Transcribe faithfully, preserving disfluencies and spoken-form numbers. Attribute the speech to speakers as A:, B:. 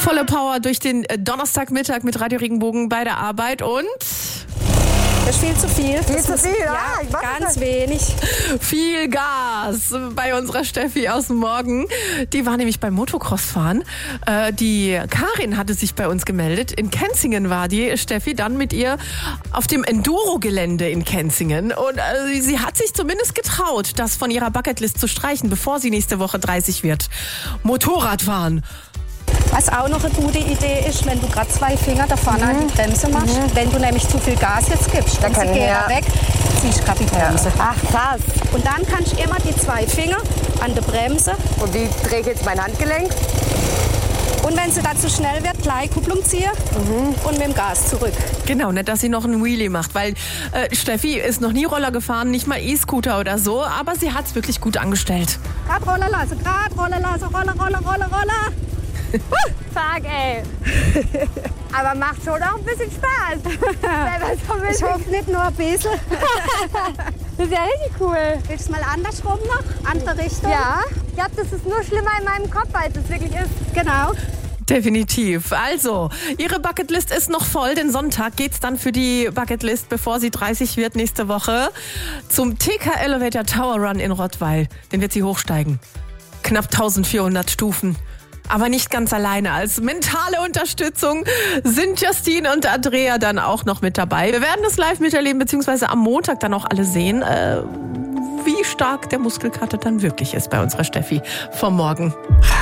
A: Volle Power durch den Donnerstagmittag mit Radio Regenbogen bei der Arbeit und...
B: Das ist viel zu viel.
C: Viel zu viel, ja.
B: Ja,
C: Ich mach
B: ganz
C: das.
B: wenig.
A: Viel Gas bei unserer Steffi aus dem Morgen. Die war nämlich beim Motocross-Fahren. Äh, die Karin hatte sich bei uns gemeldet. In Kenzingen war die Steffi dann mit ihr auf dem Enduro-Gelände in Kenzingen. Und äh, sie hat sich zumindest getraut, das von ihrer Bucketlist zu streichen, bevor sie nächste Woche dreißig wird. Motorradfahren.
B: Was auch noch eine gute Idee ist, wenn du gerade zwei Finger da vorne an die Bremse machst,
C: Mhm.
B: wenn du nämlich zu viel Gas jetzt gibst, dann
C: können
B: geht
C: wir-
B: er weg, ziehst du gerade die Bremse.
C: Ach, krass.
B: Und dann kannst du immer die zwei Finger an der Bremse
C: Und wie drehe ich jetzt mein Handgelenk?
B: und wenn sie da zu schnell wird, gleich Kupplung ziehen und mit dem Gas zurück.
A: Genau, nicht, dass sie noch einen Wheelie macht, weil äh, Steffi ist noch nie Roller gefahren, nicht mal E-Scooter oder so, aber sie hat es wirklich gut angestellt.
B: Gerade Roller lassen, gerade Roller lassen, Roller, Roller, Roller, Roller.
D: Fuck, ey. Aber macht schon auch ein bisschen Spaß. Selber so ein
B: Ich
D: bisschen.
B: hoffe nicht nur ein bisschen.
D: Das ist ja richtig cool.
B: Willst du mal andersrum noch? Andere Richtung?
D: Ja, ich glaube, das ist nur schlimmer in meinem Kopf, als es wirklich ist.
B: Genau.
A: Definitiv. Also, ihre Bucketlist ist noch voll, denn Sonntag geht's dann für die Bucketlist, bevor sie dreißig wird, nächste Woche, zum T K Elevator Tower Run in Rottweil. Den wird sie hochsteigen. Knapp eintausendvierhundert Stufen. Aber nicht ganz alleine. Als mentale Unterstützung sind Justine und Andrea dann auch noch mit dabei. Wir werden das live miterleben, beziehungsweise am Montag dann auch alle sehen, äh, wie stark der Muskelkater dann wirklich ist bei unserer Steffi vom Morgen.